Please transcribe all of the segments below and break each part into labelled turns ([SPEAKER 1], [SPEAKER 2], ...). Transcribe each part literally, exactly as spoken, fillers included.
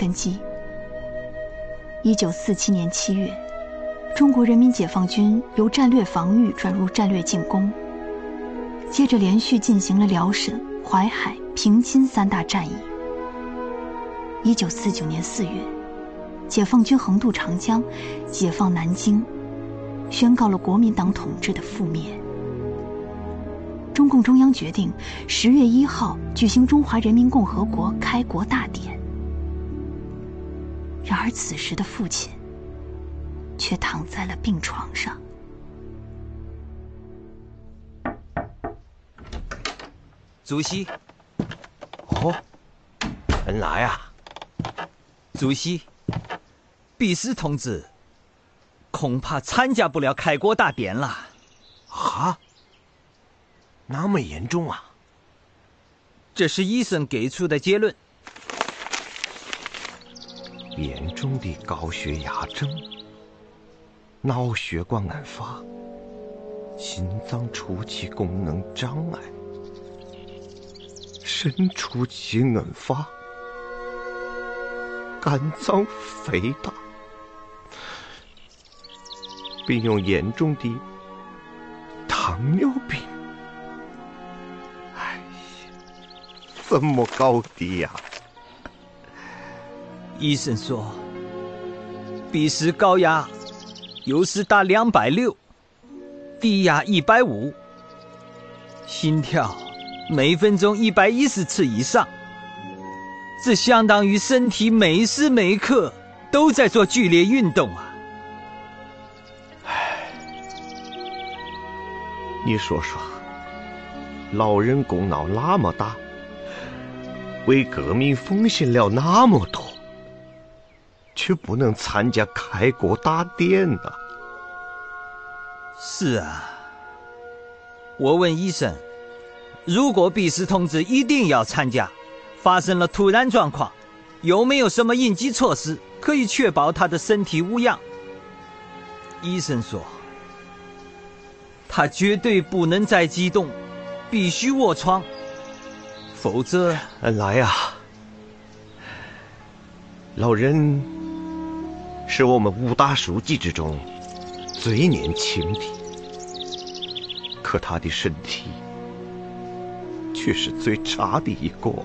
[SPEAKER 1] 生机。一九四七年七月，中国人民解放军由战略防御转入战略进攻，接着连续进行了辽沈、淮海、平津三大战役。一九四九年四月，解放军横渡长江，解放南京，宣告了国民党统治的覆灭。中共中央决定十月一号举行中华人民共和国开国大典。然而此时的父亲却躺在了病床上。
[SPEAKER 2] 主席。
[SPEAKER 3] 哦，恩来啊。
[SPEAKER 2] 主席，毕师同志恐怕参加不了开国大典了。
[SPEAKER 3] 啊？那么严重啊？
[SPEAKER 2] 这是医生给出的结论。
[SPEAKER 3] 严重的高血压症、脑血管癌发、心脏初期功能障碍、肾初期癌发、肝脏肥大，并有严重的糖尿病。哎呀，这么高低呀、啊！
[SPEAKER 2] 医生说，彼时高压有时达两百六，低压一百五，心跳每分钟一百一十次以上，这相当于身体每时每刻都在做剧烈运动啊！
[SPEAKER 3] 唉，你说说，老人功劳那么大，为革命奉献了那么多，却不能参加开国大典啊！
[SPEAKER 2] 是啊，我问医生，如果毕师同志一定要参加，发生了突然状况，有没有什么应急措施可以确保他的身体无恙？医生说，他绝对不能再激动，必须卧床，否则……
[SPEAKER 3] 来啊，老人是我们五大书记之中最年轻的，可他的身体却是最差的一个。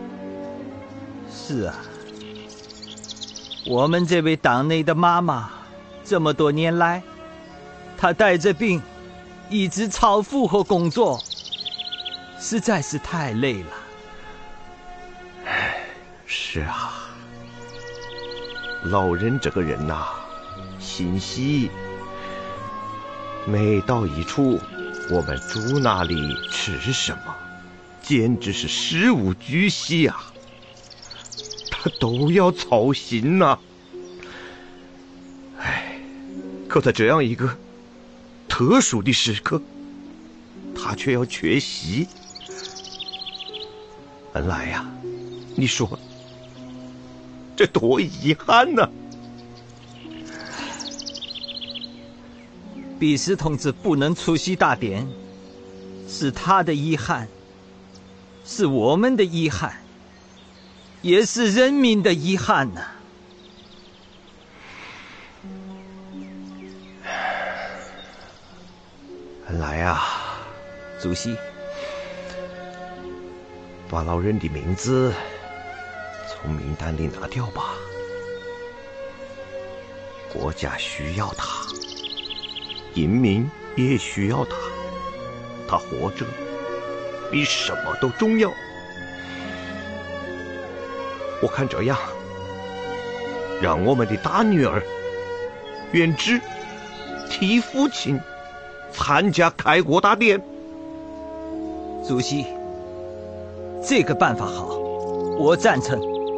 [SPEAKER 2] 是啊，我们这位党内的妈妈，这么多年来，她带着病，一直超负荷工作，实在是太累了。
[SPEAKER 3] 唉，是啊，老人这个人呐、啊，心细。每到一处，我们住哪里，吃什么，简直是事无巨细啊。他都要操心呐、啊。唉，可在这样一个特殊的时刻，他却要缺席。恩来呀、啊，你说这多遗憾呐、啊！
[SPEAKER 2] 毕师同志不能出席大典，是他的遗憾，是我们的遗憾，也是人民的遗憾呐、啊。
[SPEAKER 3] 来啊，
[SPEAKER 2] 主席，
[SPEAKER 3] 把老人的名字从名单里拿掉吧。国家需要他，人民也需要他，他活着比什么都重要。我看这样，让我们的大女儿远志替父亲参加开国大典。
[SPEAKER 2] 主席，这个办法好，我赞成。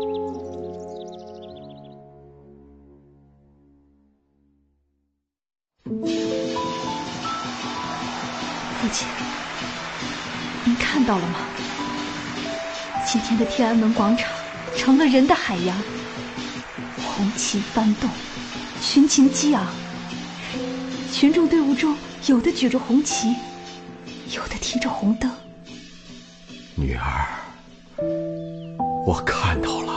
[SPEAKER 1] 父亲，您看到了吗？今天的天安门广场成了人的海洋，红旗翻动，群情激昂。群众队伍中，有的举着红旗，有的提着红灯。
[SPEAKER 4] 女儿，我看到了，